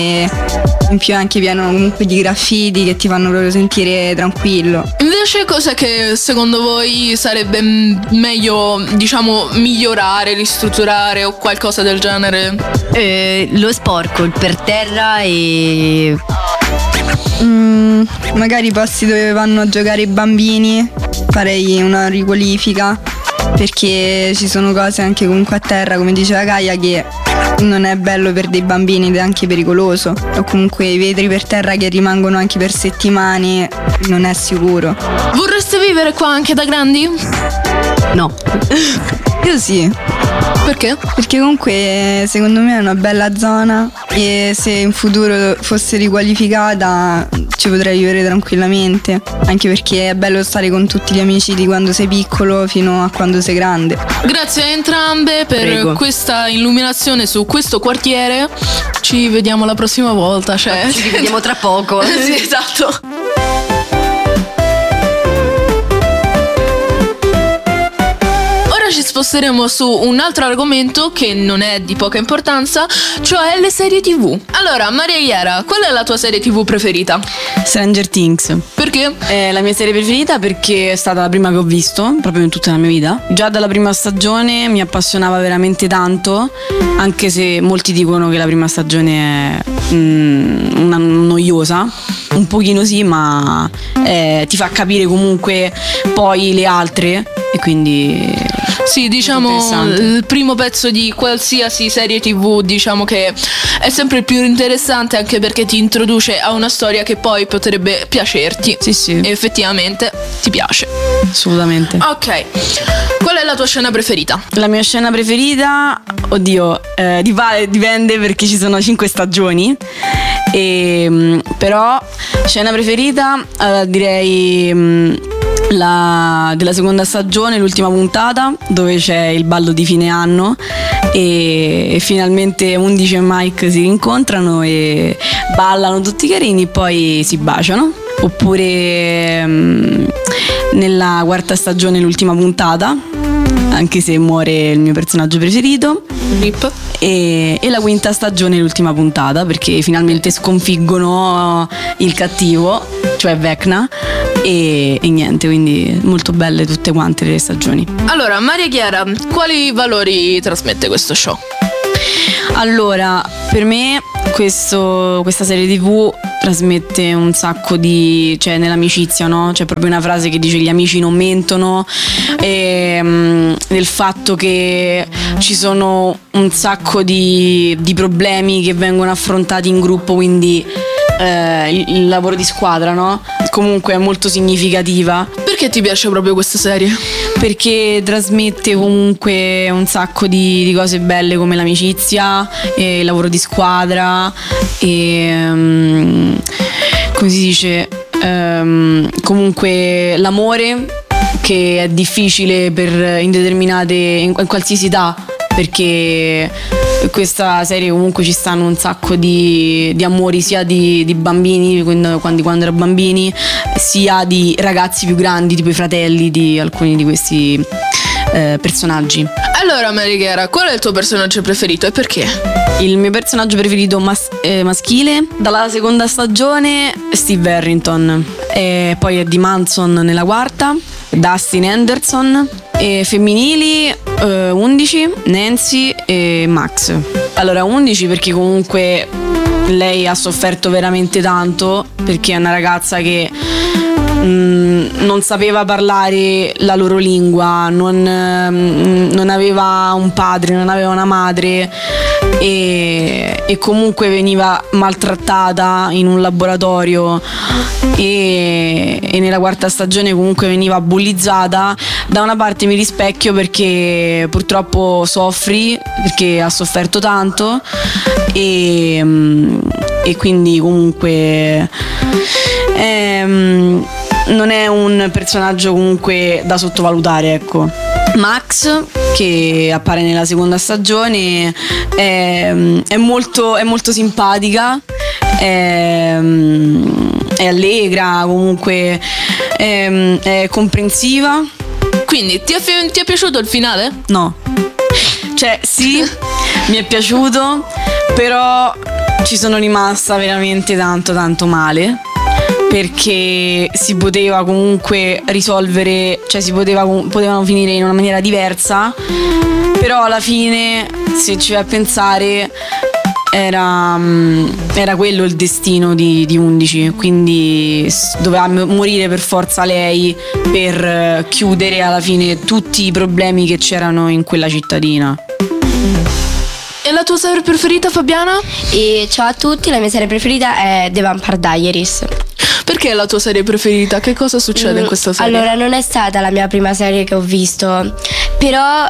e in più è anche pieno comunque di graffiti che ti fanno proprio sentire tranquillo. Invece cos'è che secondo voi sarebbe meglio, diciamo, migliorare, ristrutturare o qualcosa del genere? Lo sporco, il per terra e... Magari i posti dove vanno a giocare i bambini, farei una riqualifica, perché ci sono cose anche comunque a terra, come diceva Gaia, che non è bello per dei bambini ed è anche pericoloso, o comunque i vetri per terra che rimangono anche per settimane, non è sicuro. Vorreste vivere qua anche da grandi? No. Io sì. Perché? Perché comunque secondo me è una bella zona e se in futuro fosse riqualificata ci potrei vivere tranquillamente, anche perché è bello stare con tutti gli amici di quando sei piccolo fino a quando sei grande. Grazie a entrambe per questa illuminazione su questo quartiere. Ci vediamo la prossima volta, cioè. Ci rivediamo tra poco. Sì, esatto. Ci sposteremo su un altro argomento che non è di poca importanza, cioè le serie TV. Allora, Maria Iera, qual è la tua serie TV preferita? Stranger Things. Perché? È la mia serie preferita perché è stata la prima che ho visto proprio in tutta la mia vita. Già dalla prima stagione mi appassionava veramente tanto, anche se molti dicono che la prima stagione è una noiosa. Un pochino sì, ma ti fa capire comunque poi le altre e quindi... Sì, diciamo il primo pezzo di qualsiasi serie TV, diciamo che è sempre il più interessante, anche perché ti introduce a una storia che poi potrebbe piacerti. Sì. E effettivamente ti piace. Assolutamente. Ok, qual è la tua scena preferita? La mia scena preferita, oddio, dipende perché ci sono 5 stagioni. Però scena preferita direi della seconda stagione, l'ultima puntata, dove c'è il ballo di fine anno e finalmente Undici e Mike si rincontrano e ballano tutti carini, poi si baciano. Oppure nella quarta stagione, l'ultima puntata, anche se muore il mio personaggio preferito. Rip. E la quinta stagione, l'ultima puntata, perché finalmente sconfiggono il cattivo, cioè Vecna. E niente, quindi molto belle tutte quante le stagioni. Allora, Maria Chiara, quali valori trasmette questo show? Allora, per me questa serie TV trasmette un sacco di, cioè, nell'amicizia, no? C'è proprio una frase che dice gli amici non mentono, e nel fatto che ci sono un sacco di problemi che vengono affrontati in gruppo, quindi il lavoro di squadra, no? Comunque è molto significativa. Perché ti piace proprio questa serie? Perché trasmette comunque un sacco di cose belle, come l'amicizia, e il lavoro di squadra e come si dice, comunque l'amore, che è difficile in qualsiasi età, perché questa serie comunque ci stanno un sacco di amori, sia di bambini quando erano bambini, sia di ragazzi più grandi, tipo i fratelli di alcuni di questi personaggi. Allora, Marighera, qual è il tuo personaggio preferito e perché? Il mio personaggio preferito maschile dalla seconda stagione, Steve Harrington, e poi Eddie Manson nella quarta, Dustin Henderson. E femminili 11, Nancy e Max. Allora 11 perché comunque lei ha sofferto veramente tanto, perché è una ragazza che non sapeva parlare la loro lingua, non aveva un padre, non aveva una madre e comunque veniva maltrattata in un laboratorio e nella quarta stagione comunque veniva bullizzata. Da una parte mi rispecchio perché purtroppo soffri, perché ha sofferto tanto e quindi comunque non è un personaggio comunque da sottovalutare, ecco. Max, che appare nella seconda stagione, è molto simpatica, è allegra, comunque è comprensiva. Quindi ti è piaciuto il finale? No. Cioè sì, mi è piaciuto, però ci sono rimasta veramente tanto male, perché si poteva comunque risolvere, cioè potevano finire in una maniera diversa, però alla fine, se ci vai a pensare, era quello il destino di 11, quindi doveva morire per forza lei per chiudere alla fine tutti i problemi che c'erano in quella cittadina. E la tua serie preferita, Fabiana? E ciao a tutti, la mia serie preferita è The Vampire Diaries. Perché è la tua serie preferita? Che cosa succede in questa serie? Allora, non è stata la mia prima serie che ho visto, però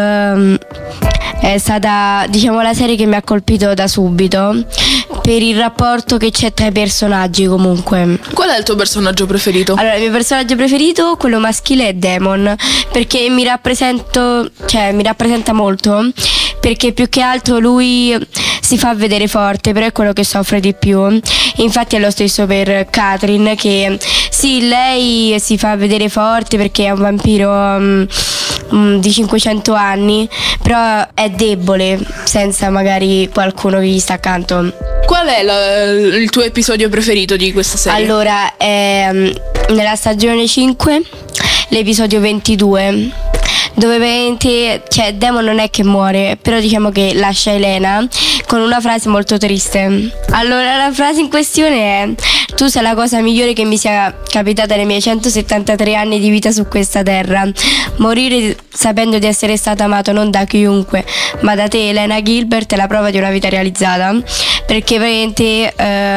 è stata, diciamo, la serie che mi ha colpito da subito per il rapporto che c'è tra i personaggi comunque. Qual è il tuo personaggio preferito? Allora, il mio personaggio preferito, quello maschile, è Damon, perché mi rappresenta molto, perché più che altro lui si fa vedere forte, però è quello che soffre di più. Infatti è lo stesso per Catherine, che sì, lei si fa vedere forte perché è un vampiro di 500 anni, però è debole senza magari qualcuno che gli sta accanto. Qual è il tuo episodio preferito di questa serie? Allora, nella stagione 5, l'episodio 22, dove veramente, cioè, Damon non è che muore, però diciamo che lascia Elena con una frase molto triste. Allora, la frase in questione è: tu sei la cosa migliore che mi sia capitata nei miei 173 anni di vita su questa terra. Morire sapendo di essere stato amato non da chiunque, ma da te, Elena Gilbert, è la prova di una vita realizzata. Perché veramente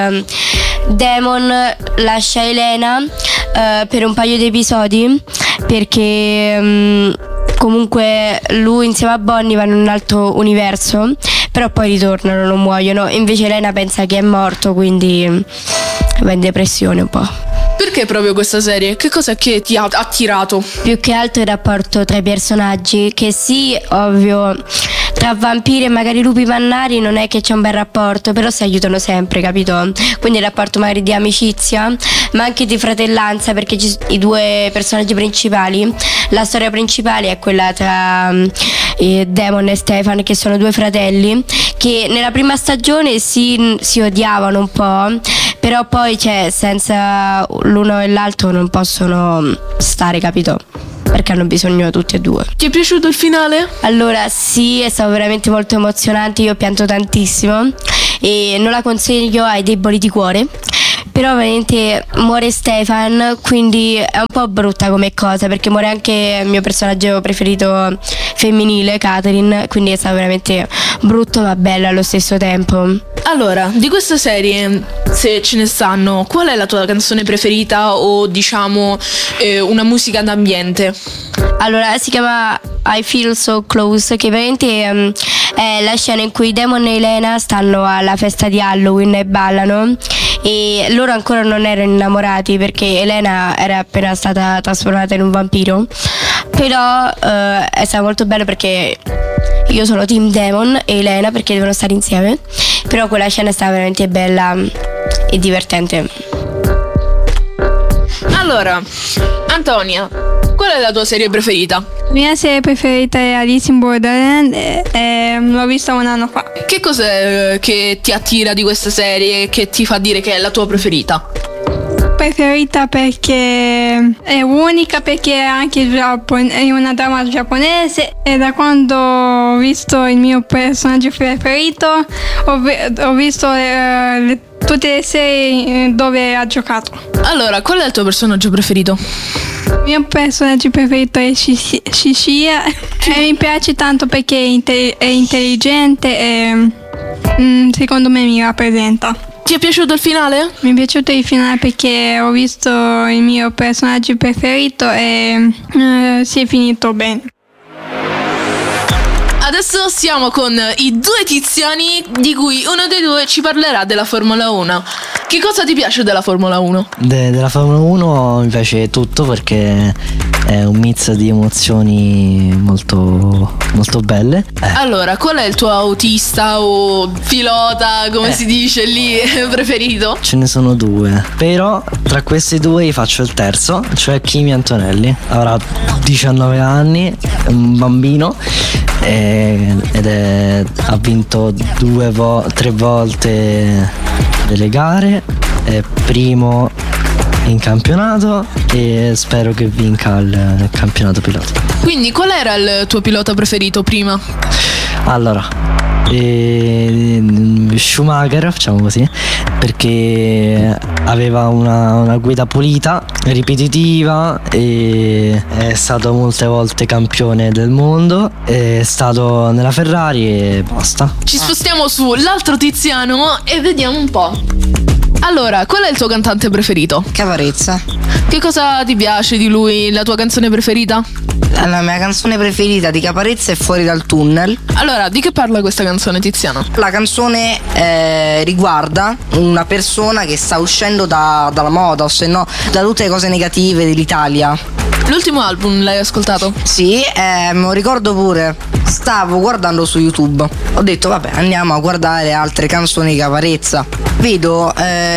Damon lascia Elena per un paio di episodi, perché comunque lui insieme a Bonnie vanno in un altro universo, però poi ritornano, non muoiono. Invece Elena pensa che è morto, quindi va in depressione un po'. Perché proprio questa serie? Che cosa che ti ha attirato? Più che altro il rapporto tra i personaggi, che sì, ovvio, tra vampiri e magari lupi mannari non è che c'è un bel rapporto, però si aiutano sempre, capito? Quindi il rapporto magari di amicizia, ma anche di fratellanza, perché i due personaggi principali, la storia principale è quella tra Damon e Stefan, che sono due fratelli che nella prima stagione si odiavano un po', però poi, cioè, senza l'uno e l'altro non possono stare, capito? Perché hanno bisogno tutti e due. Ti è piaciuto il finale? Allora sì, è stato veramente molto emozionante, io ho pianto tantissimo e non la consiglio ai deboli di cuore. Però veramente muore Stefan, quindi è un po' brutta come cosa, perché muore anche il mio personaggio preferito femminile, Catherine, quindi è stato veramente brutto ma bello allo stesso tempo. Allora, di questa serie, se ce ne stanno, qual è la tua canzone preferita o diciamo una musica d'ambiente? Allora, si chiama I Feel So Close, che veramente è la scena in cui Damon e Elena stanno alla festa di Halloween e ballano, e loro ancora non erano innamorati perché Elena era appena stata trasformata in un vampiro. Però è stato molto bello, perché io sono team Damon e Elena perché devono stare insieme, però quella scena è stata veramente bella e divertente. Allora, Antonia, qual è la tua serie preferita? La mia serie preferita è Alice in Borderland e l'ho vista un anno fa. Che cos'è che ti attira di questa serie, che ti fa dire che è la tua preferita? Preferita perché è unica, perché è anche è una dramma giapponese, e da quando ho visto il mio personaggio preferito ho visto tutte le serie dove ha giocato. Allora, qual è il tuo personaggio preferito? Il mio personaggio preferito è Shishia e mi piace tanto perché è intelligente e secondo me mi rappresenta. Ti è piaciuto il finale? Mi è piaciuto il finale perché ho visto il mio personaggio preferito e si è finito bene. Adesso siamo con i due tiziani di cui uno dei due ci parlerà della Formula 1. Che cosa ti piace della Formula 1? Della Formula 1 mi piace tutto, perché è un mix di emozioni molto, molto belle. Allora, qual è il tuo autista o pilota, come si dice lì, preferito? Ce ne sono due, però tra questi due faccio il terzo, cioè Kimi Antonelli. Avrà 19 anni, è un bambino ha vinto 3 volte delle gare, è primo in campionato e spero che vinca il campionato pilota. Quindi qual era il tuo pilota preferito prima? Allora, Schumacher, facciamo così, perché aveva una guida pulita, ripetitiva, e è stato molte volte campione del mondo, è stato nella Ferrari e basta. Ci spostiamo sull'altro Tiziano e vediamo un po'. Allora, qual è il tuo cantante preferito? Caparezza. Che cosa ti piace di lui? La tua canzone preferita? La mia canzone preferita di Caparezza è Fuori dal tunnel. Allora, di che parla questa canzone, Tiziano? La canzone riguarda una persona che sta uscendo dalla moda, o se no da tutte le cose negative dell'Italia. L'ultimo album l'hai ascoltato? Sì, me lo ricordo pure. Stavo guardando su YouTube. Ho detto vabbè, andiamo a guardare altre canzoni di Caparezza. Vedo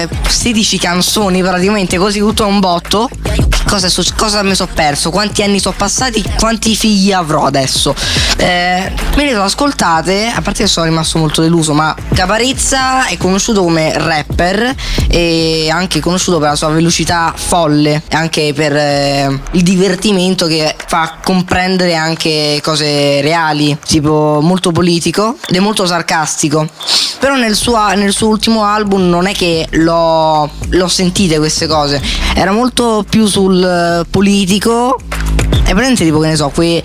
16 canzoni praticamente così tutto a un botto. Cosa mi sono perso? Quanti anni sono passati? Quanti figli avrò adesso? Me le sono ascoltate, a parte che sono rimasto molto deluso, ma Caparezza è conosciuto come rapper e anche conosciuto per la sua velocità folle e anche per il divertimento che fa comprendere anche cose reali, tipo molto politico ed è molto sarcastico. Però nel suo ultimo album non è che l'ho sentite queste cose, era molto più sul politico. È presente tipo, che ne so, quei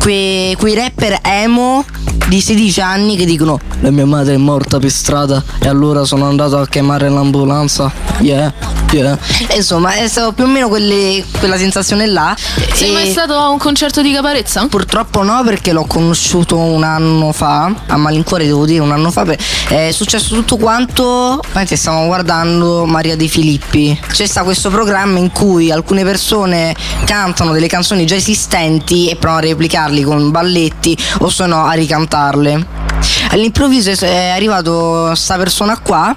rapper emo di 16 anni che dicono la mia madre è morta per strada e allora sono andato a chiamare l'ambulanza. Yeah. E insomma è stato più o meno quella sensazione là. Sei mai stato a un concerto di Caparezza? Purtroppo no, perché l'ho conosciuto un anno fa, a malincuore devo dire un anno fa. È successo tutto quanto mentre stavamo guardando Maria De Filippi. C'è sta questo programma in cui alcune persone cantano delle canzoni già esistenti e provano a replicarli con balletti o se no a ricantarle. All'improvviso è arrivato sta persona qua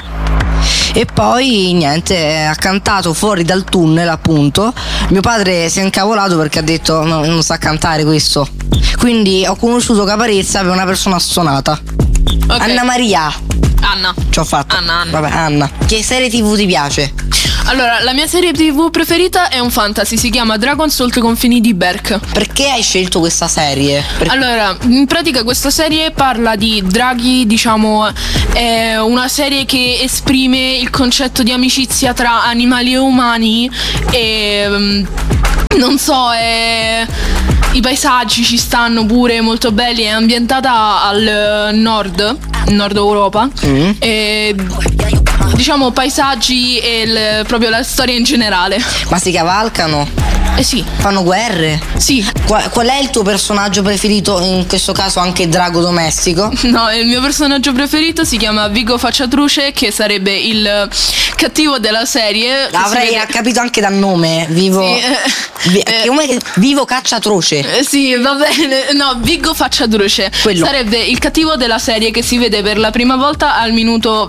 e poi niente, ha cantato Fuori dal tunnel, appunto. Mio padre si è incavolato perché ha detto no, non sa cantare questo. Quindi ho conosciuto Caparezza per una persona stonata. Okay. Anna Maria. Anna. Ci ho fatto. Anna. Vabbè, Anna. Che serie TV ti piace? Allora, la mia serie TV preferita è un fantasy, si chiama Dragons oltre i confini di Berk. Perché hai scelto questa serie? Allora, in pratica questa serie parla di draghi, diciamo, è una serie che esprime il concetto di amicizia tra animali e umani e non so, i paesaggi ci stanno pure molto belli, è ambientata al nord Europa e diciamo paesaggi e proprio la storia in generale. Ma si cavalcano? Sì. Fanno guerre? Sì. Qual è il tuo personaggio preferito, in questo caso anche drago domestico? No, il mio personaggio preferito si chiama Viggo Facciatruce, che sarebbe il cattivo della serie. L'avrei capito anche dal nome. Vivo Cacciatroce. Sì, va bene. No, Viggo Facciatruce. Quello. Sarebbe il cattivo della serie che si vede per la prima volta al minuto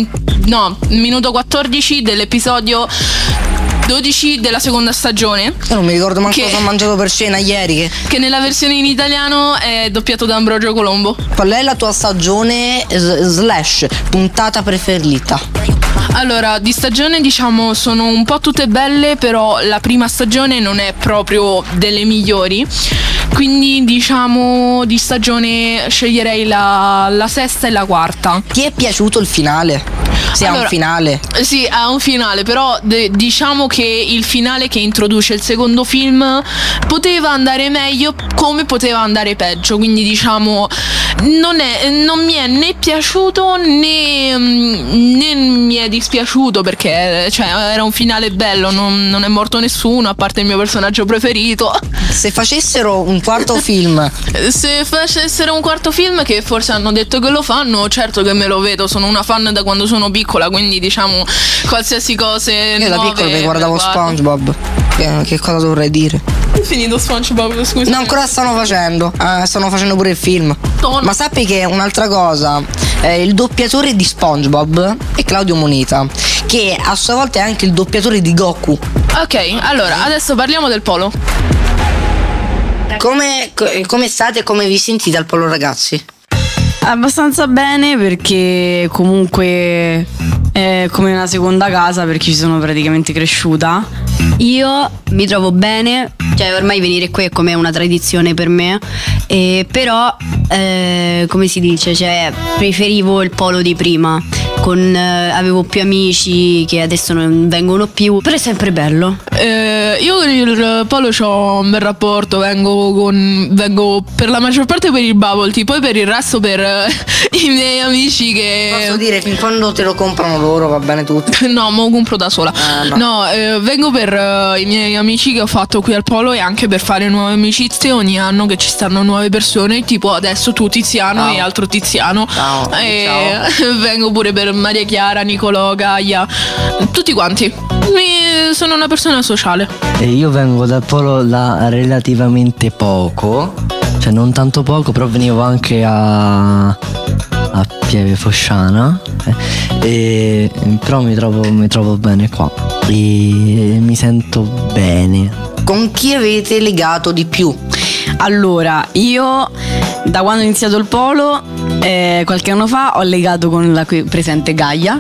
14 dell'episodio 12 della seconda stagione. Io non mi ricordo manco cosa ho mangiato per cena ieri. Che nella versione in italiano è doppiato da Ambrogio Colombo. Qual è la tua stagione / puntata preferita? Allora, di stagione diciamo sono un po' tutte belle, però la prima stagione non è proprio delle migliori. Quindi diciamo di stagione sceglierei la sesta e la quarta. Ti è piaciuto il finale? Se ha un finale. Sì, ha un finale, però diciamo che il finale che introduce il secondo film poteva andare meglio come poteva andare peggio. Quindi diciamo non mi è né piaciuto né mi è dispiaciuto, perché cioè, era un finale bello, non è morto nessuno a parte il mio personaggio preferito. Se facessero un quarto film, che forse hanno detto che lo fanno, certo che me lo vedo, sono una fan da quando sono piccola, quindi diciamo qualsiasi cosa. Io da piccolo mi guardavo SpongeBob. Che cosa dovrei dire? È finito SpongeBob, scusa. No, ancora stanno facendo pure il film. Ma sappi che un'altra cosa, il doppiatore di SpongeBob è Claudio Moneta, che a sua volta è anche il doppiatore di Goku. Ok, allora adesso parliamo del polo. Come state e come vi sentite al Polo Ragazzi? Abbastanza bene, perché comunque è come una seconda casa, perché ci sono praticamente cresciuta. Io mi trovo bene, cioè ormai venire qui è come una tradizione per me, però come si dice, cioè preferivo il Polo di prima, avevo più amici che adesso non vengono più, però è sempre bello. Io con il Polo ho un bel rapporto, vengo per la maggior parte per il bubble tea, poi per il resto per i miei amici che... Posso dire che quando te lo comprano loro va bene tutto? No, me lo compro da sola. No, vengo per i miei amici che ho fatto qui al Polo e anche per fare nuove amicizie ogni anno, che ci stanno nuove persone, tipo adesso tu Tiziano e altro Tiziano. Ciao. Vengo pure per Maria Chiara, Nicolò, Gaia, tutti quanti. Sono una persona sociale. E io vengo dal Polo da relativamente poco, cioè non tanto poco, però venivo anche a Pieve Fosciana, però mi trovo bene qua e mi sento bene. Con chi avete legato di più? Allora, io da quando ho iniziato il Polo, qualche anno fa, ho legato con la qui presente Gaia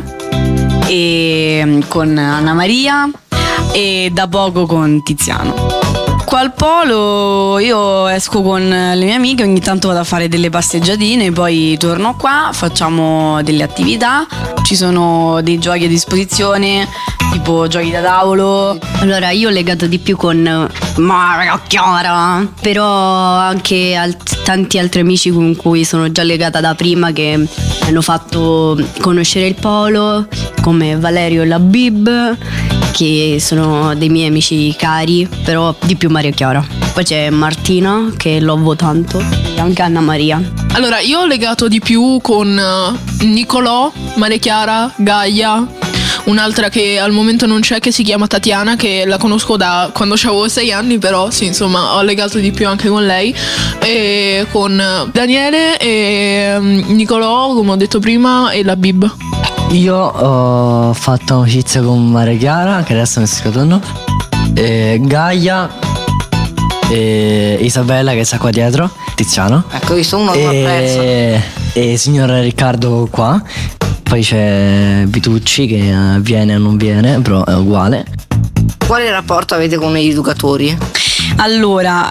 e con Anna Maria e da poco con Tiziano. Qua al Polo io esco con le mie amiche, ogni tanto vado a fare delle passeggiatine, poi torno qua, facciamo delle attività, ci sono dei giochi a disposizione, tipo giochi da tavolo. Allora, io ho legato di più con Maria Chiara, però anche tanti altri amici con cui sono già legata da prima, che mi hanno fatto conoscere il Polo, come Valerio e la Bib, che sono dei miei amici cari, però di più Maria Chiara. Poi c'è Martina, che l'ovo tanto, e anche Anna Maria. Allora, io ho legato di più con Nicolò, Maria Chiara, Gaia, un'altra che al momento non c'è, che si chiama Tatiana, che la conosco da quando avevo 6 anni, però sì, insomma, ho legato di più anche con lei, e con Daniele e Nicolò, come ho detto prima, e la Bib. Io ho fatto amicizia con Maria Chiara, che adesso mi sto scordando, Gaia, Isabella, che sta qua dietro, Tiziano. Ecco, visto uno l'ho perso. E signor Riccardo qua. Poi c'è Vitucci, che viene o non viene, però è uguale. Quale rapporto avete con gli educatori? Allora,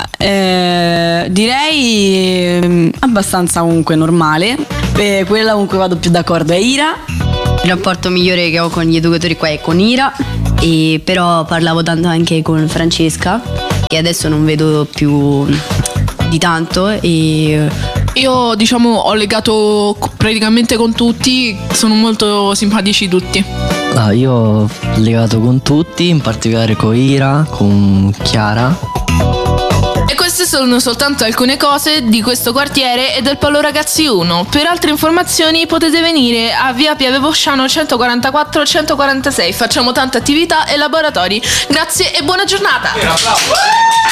direi abbastanza comunque normale. Quella con cui vado più d'accordo è Ira. Il rapporto migliore che ho con gli educatori qua è con Ira, e però parlavo tanto anche con Francesca, che adesso non vedo più di tanto, e io diciamo ho legato praticamente con tutti, sono molto simpatici tutti. Io ho legato con tutti, in particolare con Ira, con Chiara. E queste sono soltanto alcune cose di questo quartiere e del Polo Ragazzi 1. Per altre informazioni potete venire a via Pieve Fosciano 144-146. Facciamo tante attività e laboratori. Grazie e buona giornata!